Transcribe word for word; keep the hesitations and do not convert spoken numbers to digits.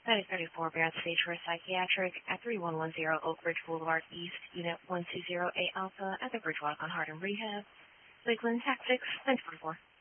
Medic thirty-four, Barrett Stage for Psychiatric at three one one zero Oak Ridge Boulevard East, Unit one two zero eight Alpha at the Bridgewalk on Hardin Rehab. Lakeland Tactics, ten forty-four.